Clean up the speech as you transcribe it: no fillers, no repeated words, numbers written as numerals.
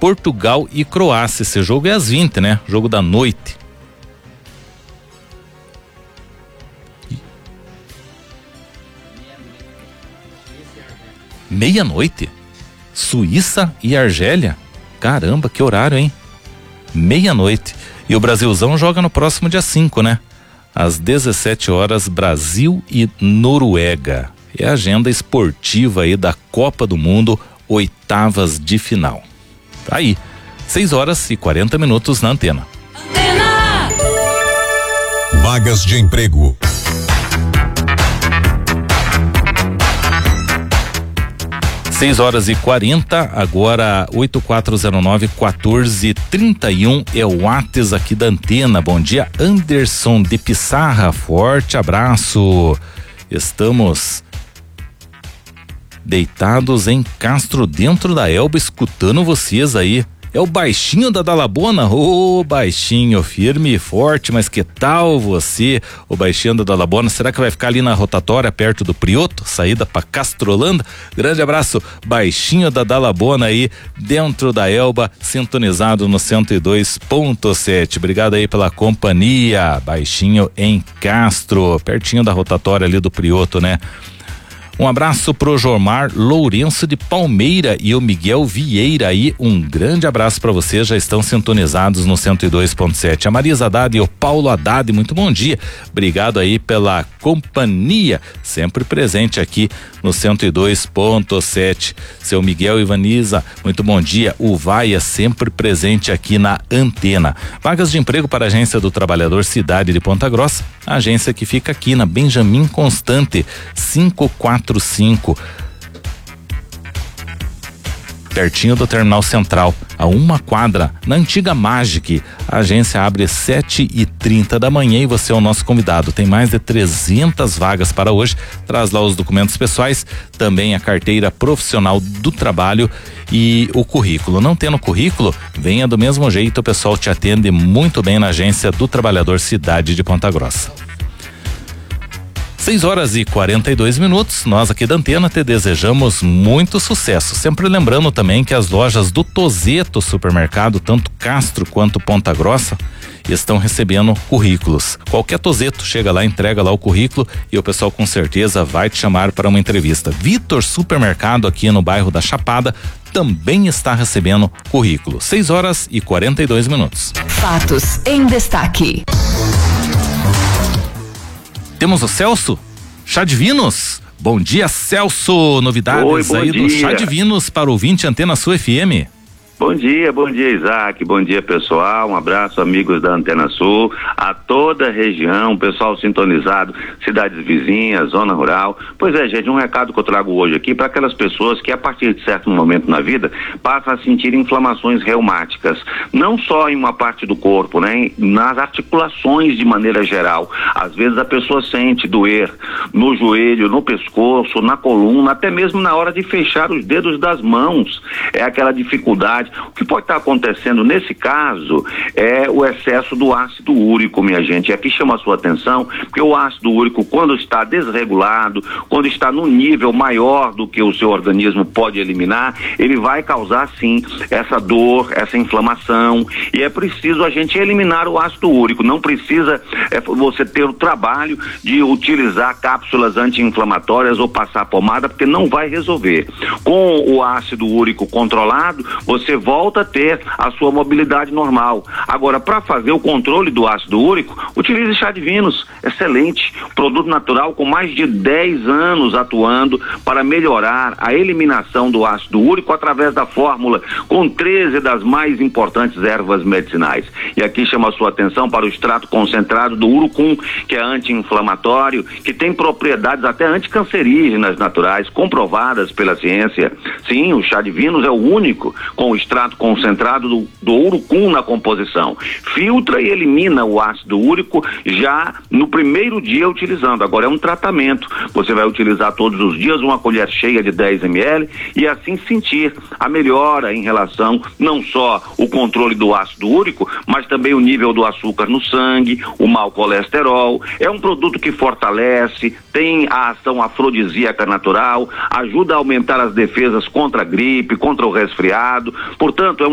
Portugal e Croácia. Esse jogo é às 20, né? Jogo da noite. Meia-noite? Suíça e Argélia? Caramba, que horário, hein? Meia-noite. E o Brasilzão joga no próximo dia 5, né? Às 17 horas, Brasil e Noruega. É a agenda esportiva aí da Copa do Mundo, oitavas de final. Tá aí, 6h40 na Antena. Vagas de emprego. Seis horas e 40, agora 8409-1431 é o WhatsApp aqui da Antena. Bom dia, Anderson de Pissarra, forte abraço. Estamos deitados em Castro, dentro da Elba, escutando vocês aí. É o Baixinho da Dalabona? Ô, Baixinho, firme e forte, mas que tal você, o Baixinho da Dalabona? Será que vai ficar ali na rotatória, perto do Prioto, saída pra Castrolanda? Grande abraço, Baixinho da Dalabona aí, dentro da Elba, sintonizado no 102.7. Obrigado aí pela companhia, Baixinho em Castro, pertinho da rotatória ali do Prioto, né? Um abraço pro Jormar Lourenço de Palmeira e o Miguel Vieira aí, um grande abraço para vocês, já estão sintonizados no 102.7. A Marisa Haddad e o Paulo Haddad, muito bom dia, obrigado aí pela companhia, sempre presente aqui no 102.7. Seu Miguel e Vanisa, muito bom dia. O Vaia sempre presente aqui na Antena. Vagas de emprego para a Agência do Trabalhador Cidade de Ponta Grossa, a agência que fica aqui na Benjamin Constante 545, pertinho do Terminal Central, a uma quadra, na antiga Magic. A agência abre 7h30 da manhã e você é o nosso convidado. Tem mais de 300 vagas para hoje. Traz lá os documentos pessoais, também a carteira profissional do trabalho e o currículo. Não tendo currículo, venha do mesmo jeito, o pessoal te atende muito bem na Agência do Trabalhador Cidade de Ponta Grossa. 6h42, nós aqui da Antena te desejamos muito sucesso, sempre lembrando também que as lojas do Tozeto Supermercado, tanto Castro quanto Ponta Grossa, estão recebendo currículos. Qualquer Tozeto, chega lá, entrega lá o currículo e o pessoal com certeza vai te chamar para uma entrevista. Vitor Supermercado, aqui no bairro da Chapada, também está recebendo currículo. 6h42. Fatos em destaque. Temos o Celso, Chá de Vinos. Bom dia, Celso. Novidades Oi, aí do Chá de Vinos para o ouvinte Antena Sul FM. Bom dia, Isaac, bom dia pessoal, um abraço amigos da Antena Sul, a toda a região, pessoal sintonizado, cidades vizinhas, zona rural. Pois é, gente, um recado que eu trago hoje aqui para aquelas pessoas que a partir de certo momento na vida passam a sentir inflamações reumáticas, não só em uma parte do corpo, né, nas articulações de maneira geral. Às vezes a pessoa sente doer no joelho, no pescoço, na coluna, até mesmo na hora de fechar os dedos das mãos, é aquela dificuldade. O que pode estar acontecendo nesse caso é o excesso do ácido úrico, minha gente. E aqui chama a sua atenção, porque o ácido úrico, quando está desregulado, quando está num nível maior do que o seu organismo pode eliminar, ele vai causar sim essa dor, essa inflamação, e é preciso a gente eliminar o ácido úrico. Não precisa você ter o trabalho de utilizar cápsulas anti-inflamatórias ou passar pomada, porque não vai resolver. Com o ácido úrico controlado, você volta a ter a sua mobilidade normal. Agora, para fazer o controle do ácido úrico, utilize Chá de Vinos, excelente, produto natural com mais de 10 anos atuando para melhorar a eliminação do ácido úrico através da fórmula com 13 das mais importantes ervas medicinais. E aqui chama a sua atenção para o extrato concentrado do urucum, que é anti-inflamatório, que tem propriedades até anticancerígenas naturais, comprovadas pela ciência. Sim, o Chá de Vinos é o único com o extrato concentrado do urucum na composição. Filtra e elimina o ácido úrico já no primeiro dia utilizando. Agora é um tratamento. Você vai utilizar todos os dias uma colher cheia de 10 ml e assim sentir a melhora em relação não só o controle do ácido úrico, mas também o nível do açúcar no sangue, o mau colesterol. É um produto que fortalece, tem a ação afrodisíaca natural, ajuda a aumentar as defesas contra a gripe, contra o resfriado. Portanto, é